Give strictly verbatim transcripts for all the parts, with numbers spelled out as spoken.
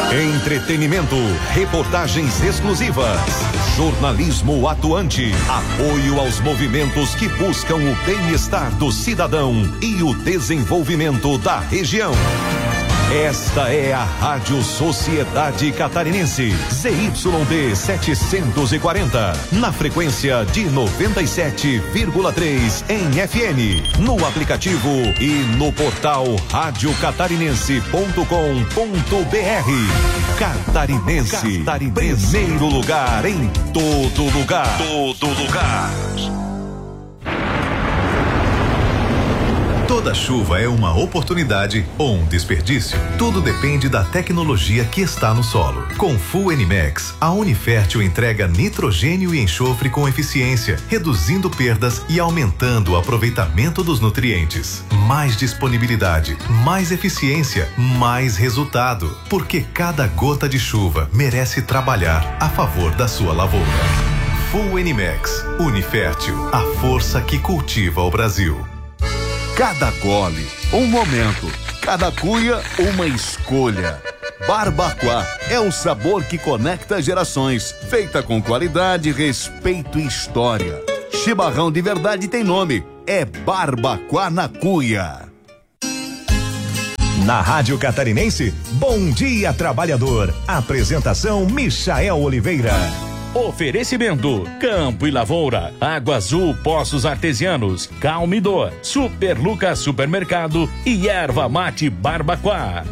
Entretenimento, reportagens exclusivas, jornalismo atuante, apoio aos movimentos que buscam o bem-estar do cidadão e o desenvolvimento da região. Esta é a Rádio Sociedade Catarinense, Z Y D setecentos e quarenta, na frequência de noventa e sete vírgula três em F M, no aplicativo e no portal rádio catarinense ponto com ponto b r. Catarinense, Catarinense, primeiro lugar em todo lugar. Todo lugar. Toda chuva é uma oportunidade ou um desperdício. Tudo depende da tecnologia que está no solo. Com Full N-Max, a Unifértil entrega nitrogênio e enxofre com eficiência, reduzindo perdas e aumentando o aproveitamento dos nutrientes. Mais disponibilidade, mais eficiência, mais resultado. Porque cada gota de chuva merece trabalhar a favor da sua lavoura. Full N-Max, Unifértil, a força que cultiva o Brasil. Cada gole, um momento. Cada cuia, uma escolha. Barbacoa é o sabor que conecta gerações. Feita com qualidade, respeito e história. Chimarrão de verdade tem nome. É Barbacoa na Cuia. Na Rádio Catarinense, Bom Dia Trabalhador. Apresentação Michael Oliveira. Oferecimento: Campo e Lavoura, Água Azul Poços Artesianos, Calmidor, Super Lucas Supermercado e Erva Mate Barbacoa.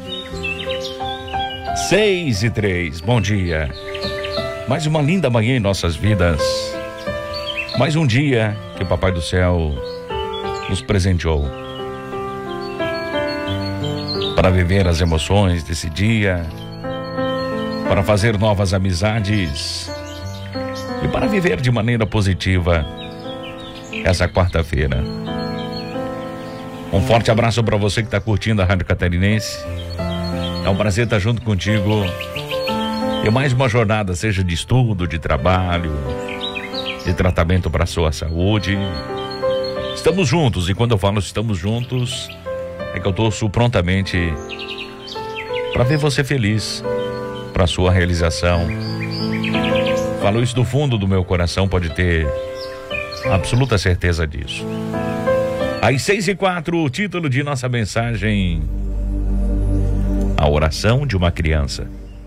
Seis e três, bom dia. Mais uma linda manhã em nossas vidas. Mais um dia que o Papai do Céu nos presenteou para viver as emoções desse dia, para fazer novas amizades e para viver de maneira positiva essa quarta-feira. Um forte abraço para você que está curtindo a Rádio Catarinense. É um prazer estar junto contigo e mais uma jornada, seja de estudo, de trabalho, de tratamento para a sua saúde. Estamos juntos, e quando eu falo estamos juntos, é que eu torço prontamente para ver você feliz, para sua realização. Falo isso do fundo do meu coração, pode ter absoluta certeza disso. Às seis e quatro, o título de nossa mensagem: a oração de uma criança.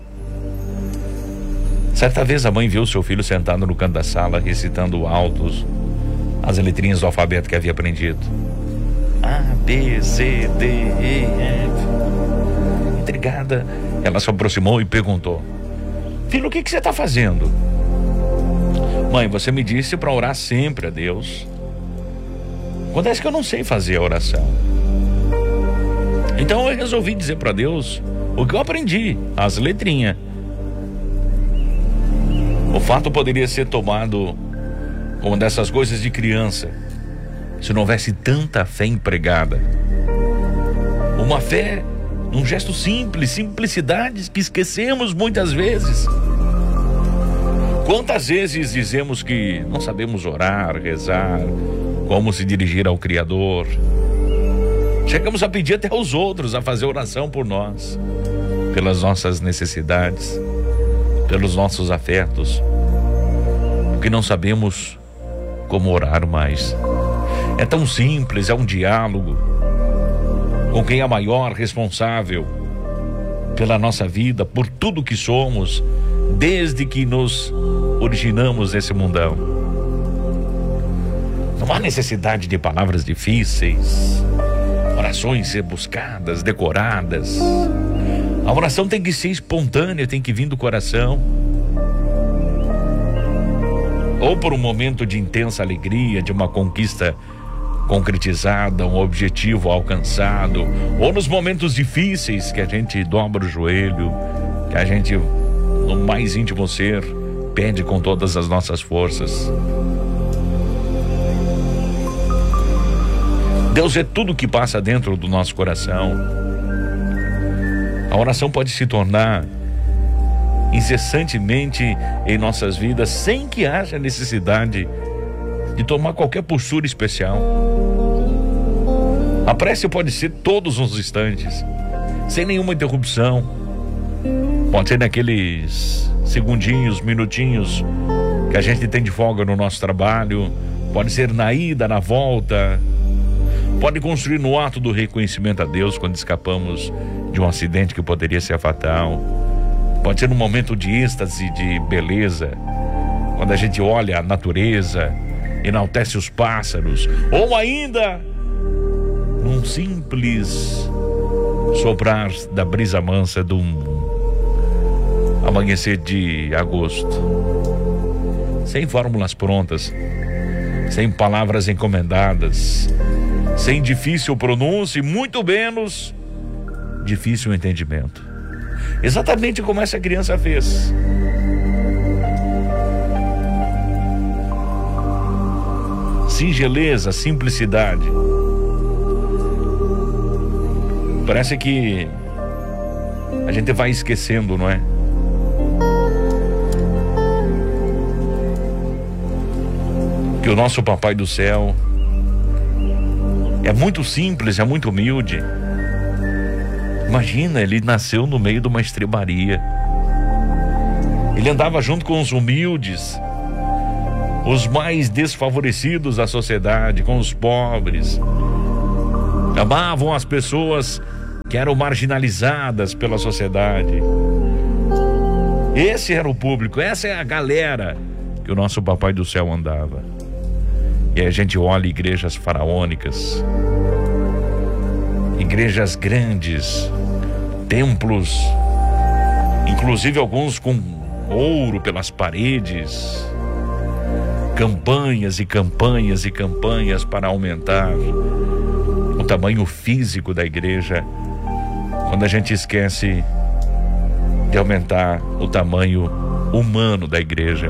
Certa vez a mãe viu seu filho sentado no canto da sala, recitando altos as letrinhas do alfabeto que havia aprendido. A, B, C, D, E, F. Intrigada, ela se aproximou e perguntou: filho, o que, que você está fazendo? Mãe, você me disse para orar sempre a Deus. Acontece que eu não sei fazer a oração. Então eu resolvi dizer para Deus o que eu aprendi, as letrinhas. O fato poderia ser tomado como dessas coisas de criança, se não houvesse tanta fé empregada. Uma fé, um gesto simples, simplicidades que esquecemos muitas vezes. Quantas vezes dizemos que não sabemos orar, rezar, como se dirigir ao Criador? Chegamos a pedir até aos outros a fazer oração por nós, pelas nossas necessidades, pelos nossos afetos, porque não sabemos como orar mais. É tão simples, é um diálogo com quem é maior responsável pela nossa vida, por tudo que somos, desde que nos originamos nesse mundão. Não há necessidade de palavras difíceis, orações ser buscadas, decoradas. A oração tem que ser espontânea, tem que vir do coração. Ou por um momento de intensa alegria, de uma conquista concretizada, um objetivo alcançado, ou nos momentos difíceis que a gente dobra o joelho, que a gente, no mais íntimo ser, pede com todas as nossas forças. Deus é tudo que passa dentro do nosso coração. A oração pode se tornar incessantemente em nossas vidas, sem que haja necessidade de tomar qualquer postura especial. A prece pode ser todos os instantes, sem nenhuma interrupção. Pode ser naqueles segundinhos, minutinhos que a gente tem de folga no nosso trabalho. Pode ser na ida, na volta. Pode construir no ato do reconhecimento a Deus quando escapamos de um acidente que poderia ser fatal. Pode ser num momento de êxtase, de beleza, quando a gente olha a natureza, enaltece os pássaros, ou ainda num simples soprar da brisa mansa de um amanhecer de agosto. Sem fórmulas prontas, sem palavras encomendadas, sem difícil pronúncia e muito menos difícil entendimento. Exatamente como essa criança fez. Singeleza, simplicidade. Parece que a gente vai esquecendo, não é? Que o nosso Papai do Céu é muito simples, é muito humilde. Imagina, ele nasceu no meio de uma estrebaria. Ele andava junto com os humildes, os mais desfavorecidos da sociedade, com os pobres. Amavam as pessoas que eram marginalizadas pela sociedade. Esse era o público, essa é a galera que o nosso Papai do Céu andava. E aí a gente olha igrejas faraônicas, igrejas grandes, templos, inclusive alguns com ouro pelas paredes, campanhas e campanhas e campanhas para aumentar o tamanho físico da igreja, quando a gente esquece de aumentar o tamanho humano da igreja.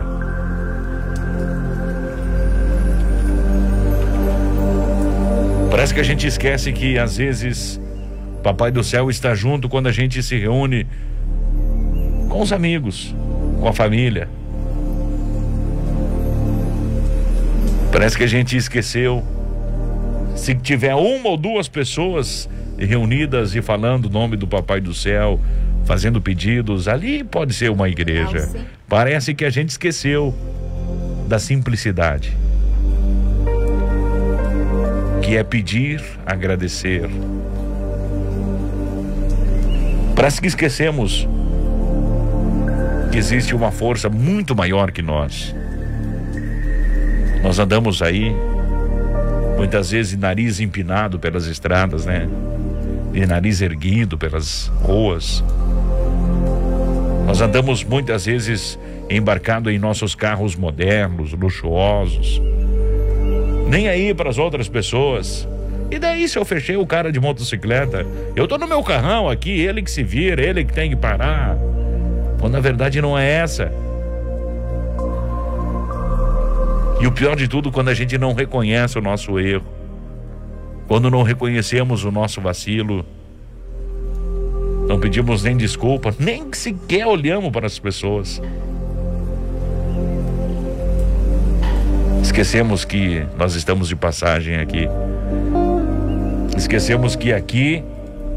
Parece que a gente esquece que às vezes Papai do Céu está junto quando a gente se reúne com os amigos, com a família. Parece que a gente esqueceu. Se tiver uma ou duas pessoas reunidas e falando o nome do Papai do Céu, fazendo pedidos, ali pode ser uma igreja. Parece que a gente esqueceu da simplicidade, que é pedir, agradecer. Parece que esquecemos que existe uma força muito maior que nós. Nós andamos aí, muitas vezes, nariz empinado pelas estradas, né? E nariz erguido pelas ruas. Nós andamos muitas vezes embarcado em nossos carros modernos, luxuosos, nem aí para as outras pessoas. E daí se eu fechei o cara de motocicleta? Eu tô no meu carrão aqui, ele que se vira, ele que tem que parar. Quando na verdade não é essa. E o pior de tudo, quando a gente não reconhece o nosso erro, quando não reconhecemos o nosso vacilo, não pedimos nem desculpa, nem sequer olhamos para as pessoas. Esquecemos que nós estamos de passagem aqui. Esquecemos que aqui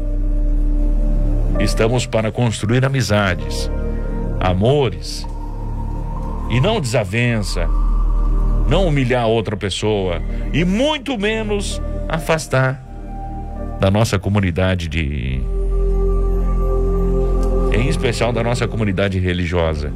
estamos para construir amizades, amores, e não desavença, não humilhar outra pessoa, e muito menos afastar da nossa comunidade, de, em especial da nossa comunidade religiosa.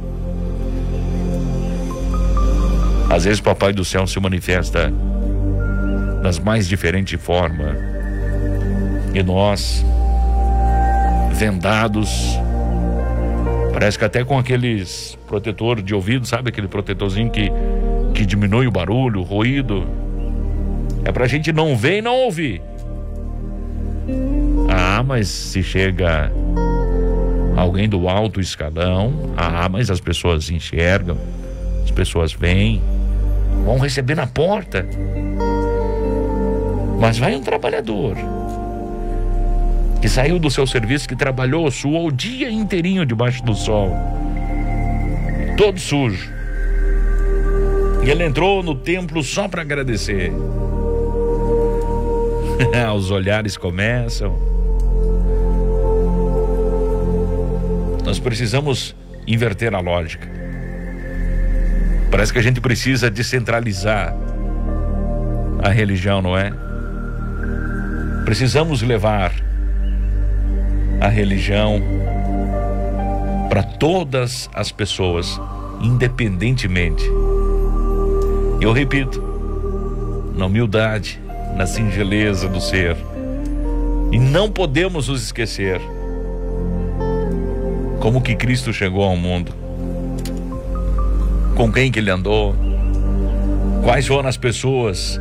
Às vezes Papai do Céu se manifesta das mais diferentes formas, e nós, vendados, parece que até com aqueles protetor de ouvido, sabe, aquele protetorzinho que, que diminui o barulho, o ruído, é pra gente não ver e não ouvir. Ah, mas se chega alguém do alto escalão, ah, mas as pessoas enxergam, as pessoas veem, vão receber na porta. Mas vai um trabalhador que saiu do seu serviço, que trabalhou, suou o dia inteirinho debaixo do sol, todo sujo, e ele entrou no templo só para agradecer. Os olhares começam, Nós precisamos inverter a lógica. Parece que a gente precisa descentralizar a religião, não é? Precisamos levar a religião para todas as pessoas, independentemente. Eu repito, na humildade, na singeleza do ser. E não podemos nos esquecer como que Cristo chegou ao mundo, com quem que ele andou, quais foram as pessoas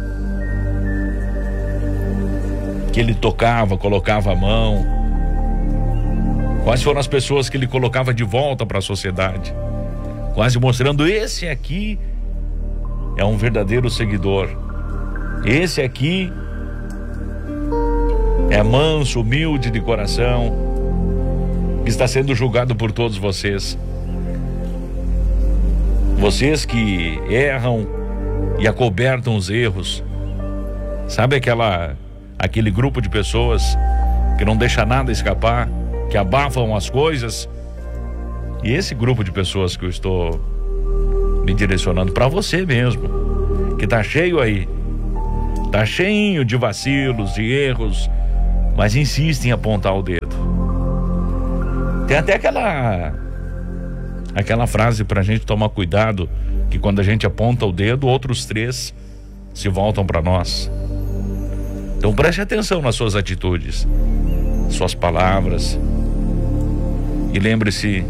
que ele tocava, colocava a mão, quais foram as pessoas que ele colocava de volta para a sociedade, quase mostrando: esse aqui é um verdadeiro seguidor, esse aqui é manso, humilde de coração, que está sendo julgado por todos vocês. Vocês que erram e acobertam os erros. Sabe aquela, aquele grupo de pessoas que não deixa nada escapar, que abafam as coisas? E esse grupo de pessoas que eu estou me direcionando para você mesmo, que tá cheio aí, tá cheio de vacilos, de erros, mas insiste em apontar o dedo. Tem até aquela aquela frase pra gente tomar cuidado, que quando a gente aponta o dedo, outros três se voltam para nós. Então preste atenção nas suas atitudes, suas palavras, e lembre-se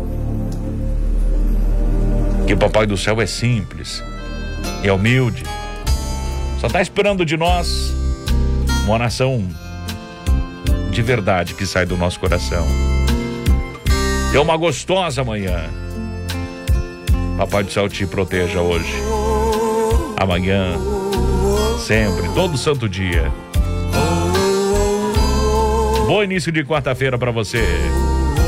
que o Papai do Céu é simples, é humilde, só está esperando de nós uma oração de verdade que sai do nosso coração. Tenha uma gostosa manhã. Papai do Céu te proteja hoje, amanhã, sempre, todo santo dia. Bom início de quarta-feira para você.